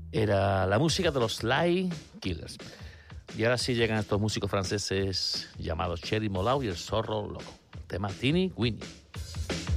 Era la música de los Sly Killers. Y ahora sí llegan estos músicos franceses llamados Thierry Molau y el Zorro Loco. El tema Teeny Weeny.